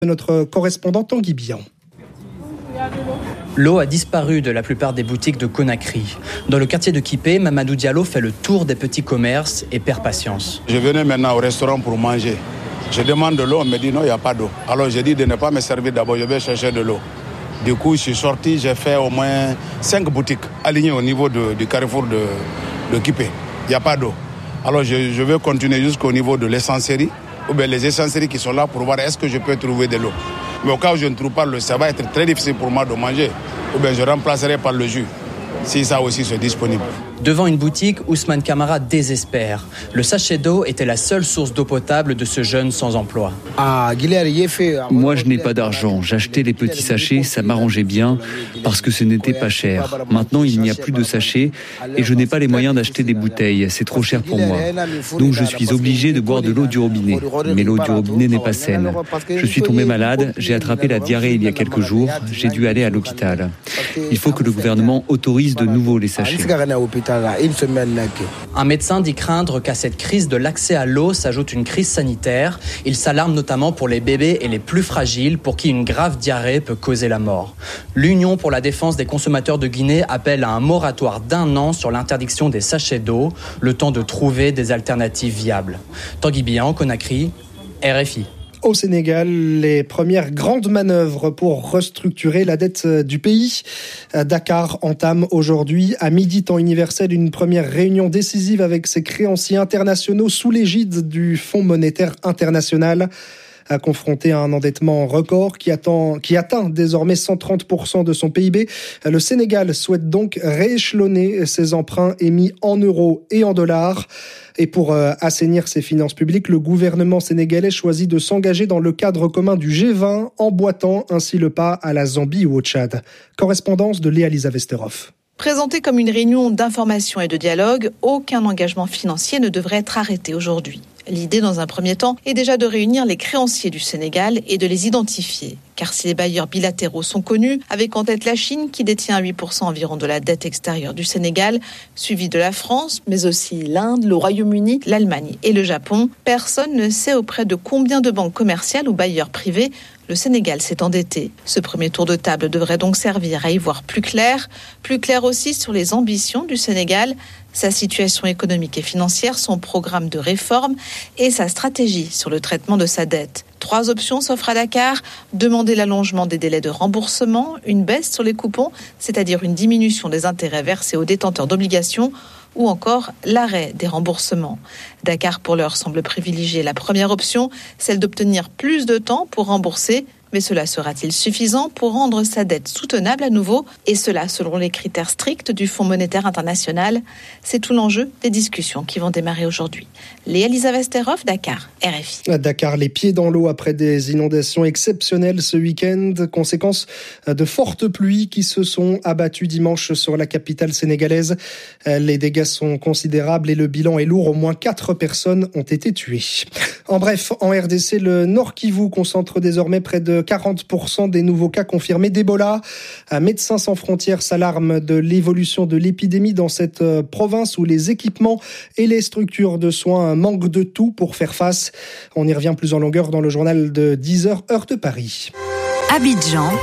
Notre correspondant Tanguy Bian. L'eau a disparu de la plupart des boutiques de Conakry. Dans le quartier de Kipé, Mamadou Diallo fait le tour des petits commerces et perd patience. Je venais maintenant au restaurant pour manger. Je demande de l'eau, on me dit non, il n'y a pas d'eau. Alors j'ai dit de ne pas me servir d'abord, je vais chercher de l'eau. Du coup, je suis sorti, j'ai fait au moins 5 boutiques alignées au niveau du carrefour de Kipé. Il n'y a pas d'eau. Alors je vais continuer jusqu'au niveau de l'essencerie, ou bien les essenceries qui sont là pour voir est-ce que je peux trouver de l'eau. Mais au cas où je ne trouve pas l'eau, ça va être très difficile pour moi de manger. Ou bien je remplacerai par le jus, si ça aussi c'est disponible. Devant une boutique, Ousmane Camara désespère. Le sachet d'eau était la seule source d'eau potable de ce jeune sans emploi. Moi, je n'ai pas d'argent. J'achetais les petits sachets, ça m'arrangeait bien, parce que ce n'était pas cher. Maintenant, il n'y a plus de sachets et je n'ai pas les moyens d'acheter des bouteilles. C'est trop cher pour moi. Donc, je suis obligé de boire de l'eau du robinet. Mais l'eau du robinet n'est pas saine. Je suis tombé malade, j'ai attrapé la diarrhée il y a quelques jours. J'ai dû aller à l'hôpital. Il faut que le gouvernement autorise de nouveau les sachets. Un médecin dit craindre qu'à cette crise de l'accès à l'eau s'ajoute une crise sanitaire. Il s'alarme notamment pour les bébés et les plus fragiles pour qui une grave diarrhée peut causer la mort. L'Union pour la défense des consommateurs de Guinée appelle à un moratoire d'1 an sur l'interdiction des sachets d'eau, le temps de trouver des alternatives viables. Tanguy Bian, Conakry, RFI. Au Sénégal, les premières grandes manœuvres pour restructurer la dette du pays. Dakar entame aujourd'hui, à midi temps universel, une première réunion décisive avec ses créanciers internationaux sous l'égide du Fonds monétaire international. Confronté à un endettement record qui atteint désormais 130% de son PIB. Le Sénégal souhaite donc rééchelonner ses emprunts émis en euros et en dollars. Et pour assainir ses finances publiques, le gouvernement sénégalais choisit de s'engager dans le cadre commun du G20, emboîtant ainsi le pas à la Zambie ou au Tchad. Correspondance de Léa-Lisa Vesterhoff. Présenté comme une réunion d'information et de dialogue, aucun engagement financier ne devrait être arrêté aujourd'hui. L'idée, dans un premier temps, est déjà de réunir les créanciers du Sénégal et de les identifier. Car si les bailleurs bilatéraux sont connus, avec en tête la Chine qui détient 8% environ de la dette extérieure du Sénégal, suivi de la France, mais aussi l'Inde, le Royaume-Uni, l'Allemagne et le Japon, personne ne sait auprès de combien de banques commerciales ou bailleurs privés le Sénégal s'est endetté. Ce premier tour de table devrait donc servir à y voir plus clair aussi sur les ambitions du Sénégal, sa situation économique et financière, son programme de réforme et sa stratégie sur le traitement de sa dette. 3 options s'offrent à Dakar. Demander l'allongement des délais de remboursement, une baisse sur les coupons, c'est-à-dire une diminution des intérêts versés aux détenteurs d'obligations, ou encore l'arrêt des remboursements. Dakar, pour l'heure, semble privilégier la première option, celle d'obtenir plus de temps pour rembourser. Mais cela sera-t-il suffisant pour rendre sa dette soutenable à nouveau ? Et cela selon les critères stricts du Fonds monétaire international. C'est tout l'enjeu des discussions qui vont démarrer aujourd'hui. Léa-Lisa Vesterhoff, Dakar, RFI. À Dakar, les pieds dans l'eau après des inondations exceptionnelles ce week-end. Conséquence de fortes pluies qui se sont abattues dimanche sur la capitale sénégalaise. Les dégâts sont considérables et le bilan est lourd. Au moins 4 personnes ont été tuées. En bref, en RDC, le Nord Kivu concentre désormais près de 40% des nouveaux cas confirmés d'Ebola. Médecins sans frontières s'alarment de l'évolution de l'épidémie dans cette province où les équipements et les structures de soins manquent de tout pour faire face. On y revient plus en longueur dans le journal de 10h, heure de Paris. Abidjan,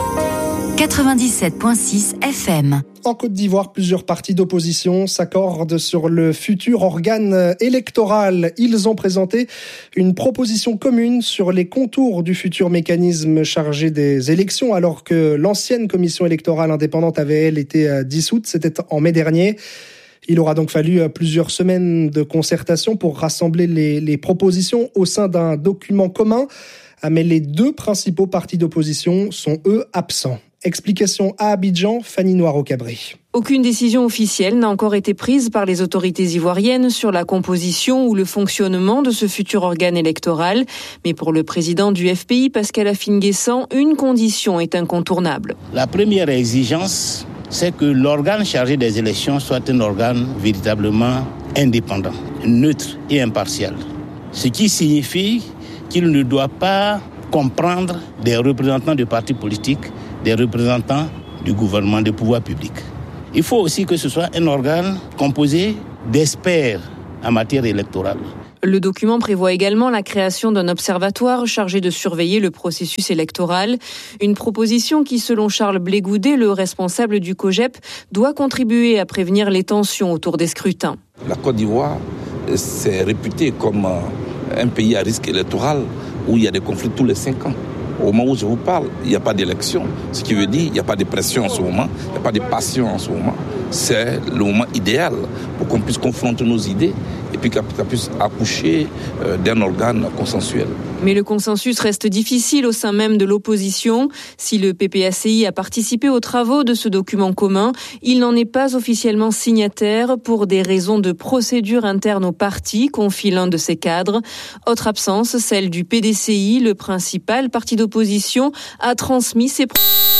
97.6 FM. En Côte d'Ivoire, plusieurs partis d'opposition s'accordent sur le futur organe électoral. Ils ont présenté une proposition commune sur les contours du futur mécanisme chargé des élections, alors que l'ancienne commission électorale indépendante avait, elle, été dissoute. C'était en mai dernier. Il aura donc fallu plusieurs semaines de concertation pour rassembler les propositions au sein d'un document commun. Mais les 2 principaux partis d'opposition sont, eux, absents. Explication à Abidjan, Fanny Noiro-Cabré. Aucune décision officielle n'a encore été prise par les autorités ivoiriennes sur la composition ou le fonctionnement de ce futur organe électoral. Mais pour le président du FPI, Pascal Afin-Guessant, une condition est incontournable. La première exigence, c'est que l'organe chargé des élections soit un organe véritablement indépendant, neutre et impartial. Ce qui signifie qu'il ne doit pas comprendre des représentants de partis politiques, des représentants du gouvernement, des pouvoirs publics. Il faut aussi que ce soit un organe composé d'experts en matière électorale. Le document prévoit également la création d'un observatoire chargé de surveiller le processus électoral. Une proposition qui, selon Charles Blégoudet, le responsable du COJEP, doit contribuer à prévenir les tensions autour des scrutins. La Côte d'Ivoire s'est réputée comme un pays à risque électoral où il y a des conflits tous les 5 ans. Au moment où je vous parle, il n'y a pas d'élection. Ce qui veut dire qu'il n'y a pas de pression en ce moment, il n'y a pas de passion en ce moment. C'est le moment idéal pour qu'on puisse confronter nos idées et puis qu'on puisse accoucher d'un organe consensuel. Mais le consensus reste difficile au sein même de l'opposition. Si le PPACI a participé aux travaux de ce document commun, il n'en est pas officiellement signataire pour des raisons de procédure interne au parti, confie l'un de ses cadres. Autre absence, celle du PDCI, le principal parti d'opposition, a transmis ses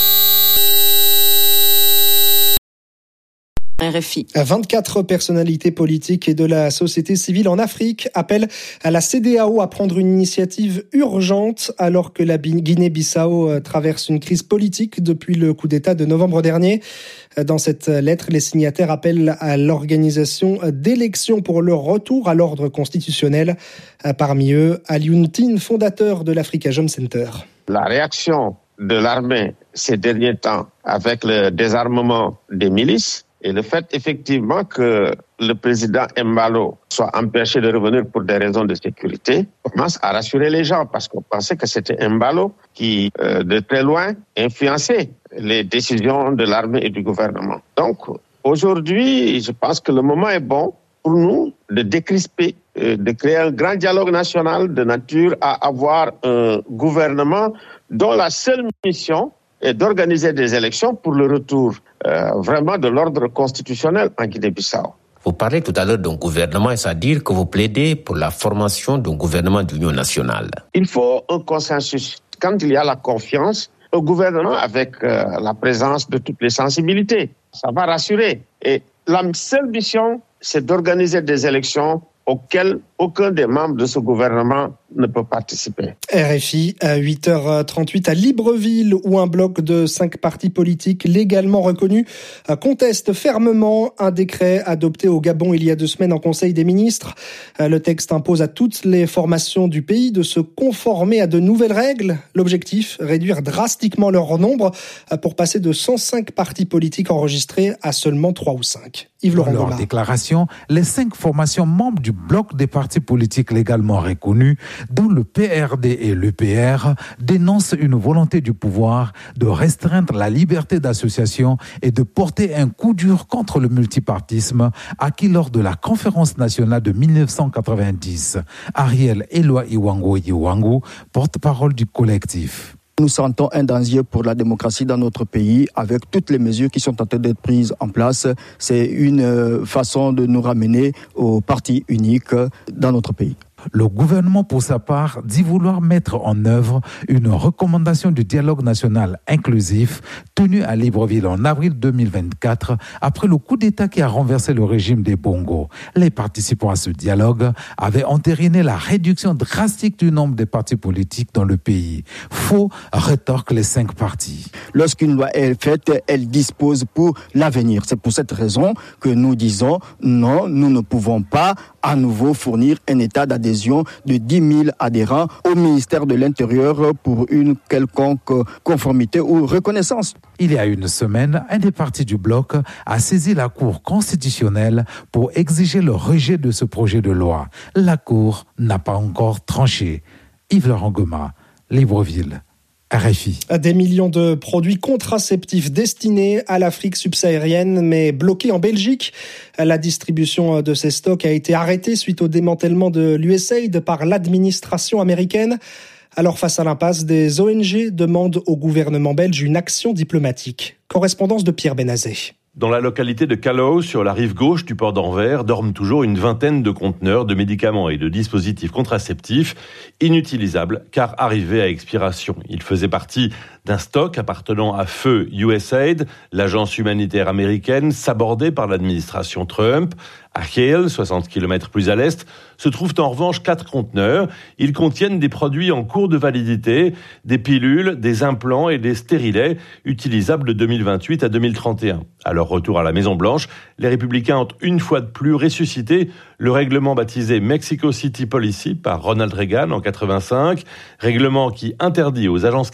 RFI. 24 personnalités politiques et de la société civile en Afrique appellent à la CEDEAO à prendre une initiative urgente alors que la Guinée-Bissau traverse une crise politique depuis le coup d'État de novembre dernier. Dans cette lettre, les signataires appellent à l'organisation d'élections pour le retour à l'ordre constitutionnel. Parmi eux, Alioune Tine, fondateur de l'Africa Jom Center. La réaction de l'armée ces derniers temps avec le désarmement des milices et le fait effectivement que le président Embalo soit empêché de revenir pour des raisons de sécurité commence à rassurer les gens parce qu'on pensait que c'était Embalo qui, de très loin, influençait les décisions de l'armée et du gouvernement. Donc, aujourd'hui, je pense que le moment est bon pour nous de décrisper, de créer un grand dialogue national de nature à avoir un gouvernement dont la seule mission est d'organiser des élections pour le retour vraiment de l'ordre constitutionnel en Guinée-Bissau. Vous parlez tout à l'heure d'un gouvernement, c'est-à-dire que vous plaidez pour la formation d'un gouvernement d'union nationale. Il faut un consensus. Quand il y a la confiance, un gouvernement avec la présence de toutes les sensibilités, ça va rassurer. Et la seule mission, c'est d'organiser des élections auxquelles aucun des membres de ce gouvernement ne peut participer. RFI à 8h38 à Libreville, où un bloc de 5 partis politiques légalement reconnus conteste fermement un décret adopté au Gabon il y a 2 semaines en Conseil des ministres. Le texte impose à toutes les formations du pays de se conformer à de nouvelles règles. L'objectif, réduire drastiquement leur nombre pour passer de 105 partis politiques enregistrés à seulement 3 ou 5. Dans leur déclaration, les 5 formations membres du bloc des partis politiques légalement reconnus, dont le PRD et l'UPR, dénoncent une volonté du pouvoir de restreindre la liberté d'association et de porter un coup dur contre le multipartisme acquis lors de la conférence nationale de 1990. Ariel Eloi Iwango, porte-parole du collectif. Nous sentons un danger pour la démocratie dans notre pays avec toutes les mesures qui sont en train d'être prises en place. C'est une façon de nous ramener au parti unique dans notre pays. Le gouvernement, pour sa part, dit vouloir mettre en œuvre une recommandation du dialogue national inclusif tenue à Libreville en avril 2024 après le coup d'État qui a renversé le régime des Bongo. Les participants à ce dialogue avaient entériné la réduction drastique du nombre des partis politiques dans le pays. Faux, rétorquent les 5 partis. Lorsqu'une loi est faite, elle dispose pour l'avenir. C'est pour cette raison que nous disons non, nous ne pouvons pas à nouveau fournir un état d'adhésion de 10 000 adhérents au ministère de l'Intérieur pour une quelconque conformité ou reconnaissance. Il y a une semaine, un des partis du bloc a saisi la Cour constitutionnelle pour exiger le rejet de ce projet de loi. La Cour n'a pas encore tranché. Yves-Laurent Goma, Libreville. RFI. Des millions de produits contraceptifs destinés à l'Afrique subsaharienne, mais bloqués en Belgique. La distribution de ces stocks a été arrêtée suite au démantèlement de l'USAID par l'administration américaine. Alors, face à l'impasse, des ONG demandent au gouvernement belge une action diplomatique. Correspondance de Pierre Benazé. Dans la localité de Calais, sur la rive gauche du port d'Anvers, dorment toujours une vingtaine de conteneurs de médicaments et de dispositifs contraceptifs inutilisables car arrivés à expiration. Ils faisaient partie d'un stock appartenant à feu USAID, l'agence humanitaire américaine sabordée par l'administration Trump. À Hale, 60 km plus à l'est, se trouvent en revanche 4 conteneurs. Ils contiennent des produits en cours de validité, des pilules, des implants et des stérilets utilisables de 2028 à 2031. À leur retour à la Maison-Blanche, les Républicains ont une fois de plus ressuscité le règlement baptisé Mexico City Policy par Ronald Reagan en 1985, règlement qui interdit aux agences